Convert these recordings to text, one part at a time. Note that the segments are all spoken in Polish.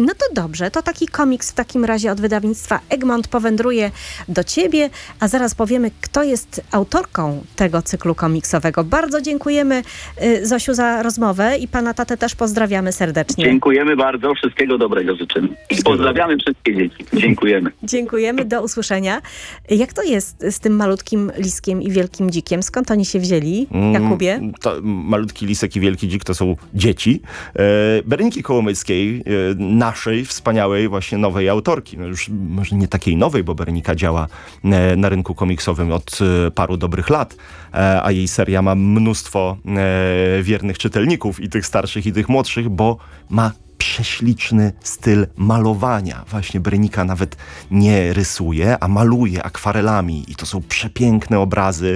No to dobrze, to taki komiks w takim razie od wydawnictwa Egmont powędruje do ciebie, a zaraz powiemy, kto jest autorką tego cyklu komiksowego. Bardzo dziękujemy, Zosiu, za rozmowę i pana tatę też pozdrawiamy serdecznie. Dziękujemy bardzo, wszystkiego dobrego życzymy. I pozdrawiamy wszystkie dzieci. Dziękujemy. Dziękujemy, do usłyszenia. Jak to jest z tym malutkim liskiem i wielkim dzikiem? Skąd oni się wzięli, Jakubie? Malutki lisek i wielki dzik to są dzieci Bereniki Kołomyckiej, naszej wspaniałej właśnie nowej autorki. No już może nie takiej nowej, bo Berenika działa na rynku komiksowym od paru dobrych lat, a jej seria ma mnóstwo wiernych czytelników, i tych starszych, i tych młodszych, bo ma prześliczny styl malowania. Właśnie Berenika nawet nie rysuje, a maluje akwarelami i to są przepiękne obrazy.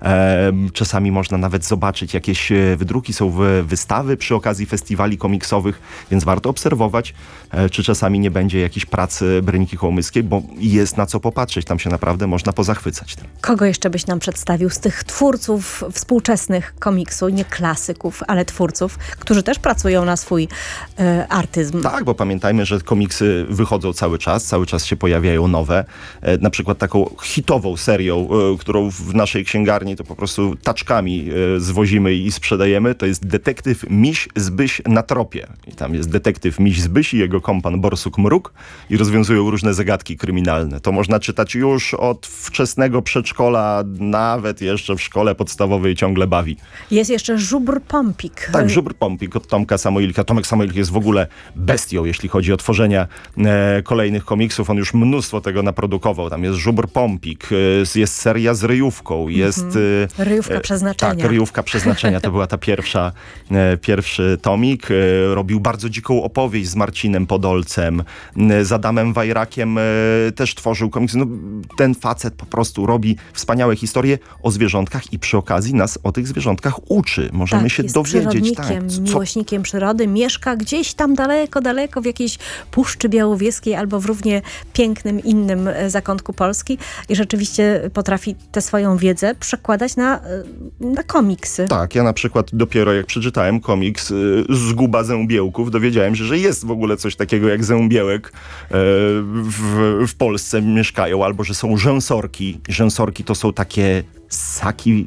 Czasami można nawet zobaczyć jakieś wydruki, są wystawy przy okazji festiwali komiksowych, więc warto obserwować, czy czasami nie będzie jakiejś pracy Bereniki Kołomyckiej, bo jest na co popatrzeć. Tam się naprawdę można pozachwycać. Kogo jeszcze byś nam przedstawił z tych twórców współczesnych komiksu, nie klasyków, ale twórców, którzy też pracują na swój artyzm? Tak, bo pamiętajmy, że komiksy wychodzą cały czas się pojawiają nowe. Na przykład taką hitową serią, którą w naszej księgarni to po prostu taczkami zwozimy i sprzedajemy, to jest Detektyw Miś Zbyś na tropie. I tam jest detektyw Miś Zbyś i jego kompan Borsuk Mruk i rozwiązują różne zagadki kryminalne. To można czytać już od wczesnego przedszkola, nawet jeszcze w szkole podstawowej ciągle bawi. Jest jeszcze Żubr Pompik. Tak, Żubr Pompik od Tomka Samoilka. Tomek Samoilk jest w ogóle bestią, jeśli chodzi o tworzenia kolejnych komiksów. On już mnóstwo tego naprodukował. Tam jest Żubr Pompik, jest seria z ryjówką, jest... Ryjówka Przeznaczenia. Tak, Ryjówka Przeznaczenia. To była ta pierwszy tomik. Robił bardzo dziką opowieść z Marcinem Podolcem. Z Adamem Wajrakiem też tworzył komiksy. No, ten facet po prostu robi wspaniałe historie o zwierzątkach i przy okazji nas o tych zwierzątkach uczy. Możemy się dowiedzieć. Miłośnikiem przyrody. Mieszka gdzieś tam daleko, daleko w jakiejś Puszczy Białowieskiej albo w równie pięknym innym zakątku Polski i rzeczywiście potrafi tę swoją wiedzę przekładać na komiksy. Tak, ja na przykład dopiero jak przeczytałem komiks Zguba zębiełków, dowiedziałem się, że jest w ogóle coś takiego jak zębiełek w Polsce mieszkają, albo że są rzęsorki. Rzęsorki to są takie ssaki,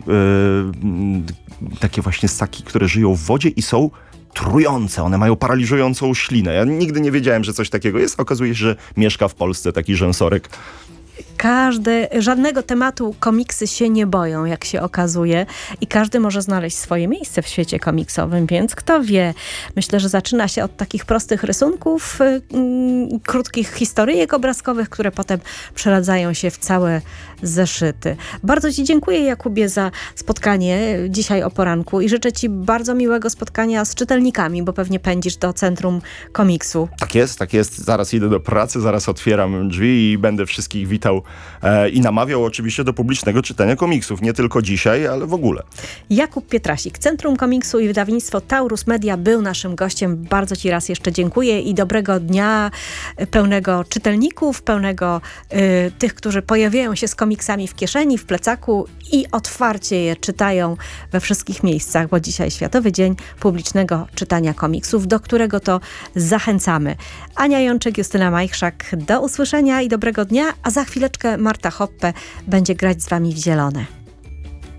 takie właśnie ssaki, które żyją w wodzie i są trujące. One mają paraliżującą ślinę. Ja nigdy nie wiedziałem, że coś takiego jest. Okazuje się, że mieszka w Polsce taki rzęsorek. Żadnego tematu komiksy się nie boją, jak się okazuje, i każdy może znaleźć swoje miejsce w świecie komiksowym, więc kto wie. Myślę, że zaczyna się od takich prostych rysunków, krótkich historyjek obrazkowych, które potem przeradzają się w całe zeszyty. Bardzo ci dziękuję, Jakubie, za spotkanie dzisiaj o poranku i życzę ci bardzo miłego spotkania z czytelnikami, bo pewnie pędzisz do Centrum Komiksu. Tak jest. Zaraz idę do pracy, zaraz otwieram drzwi i będę wszystkich witał i namawiał oczywiście do publicznego czytania komiksów. Nie tylko dzisiaj, ale w ogóle. Jakub Pietrasik, Centrum Komiksu i wydawnictwo Taurus Media był naszym gościem. Bardzo ci raz jeszcze dziękuję i dobrego dnia, pełnego czytelników, pełnego tych, którzy pojawiają się z komiksami w kieszeni, w plecaku i otwarcie je czytają we wszystkich miejscach, bo dzisiaj Światowy Dzień Publicznego Czytania Komiksów, do którego to zachęcamy. Ania Jączyk, Justyna Majchrzak, do usłyszenia i dobrego dnia, a za chwileczkę Marta Hoppe będzie grać z wami w zielone.